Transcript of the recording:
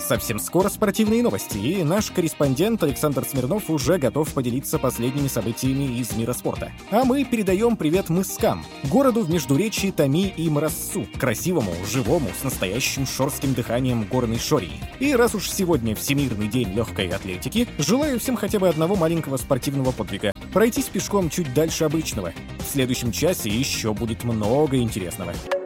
Совсем скоро спортивные новости, и наш корреспондент Александр Смирнов уже готов поделиться последними событиями из мира спорта. А мы передаем привет Мыскам, городу в междуречии Томи и Мрассу, красивому, живому, с настоящим шорским дыханием горной Шории. И раз уж сегодня Всемирный день легкой атлетики, желаю всем хотя бы одного маленького спортивного подвига — пройтись пешком чуть дальше обычного. В следующем часе еще будет много интересного.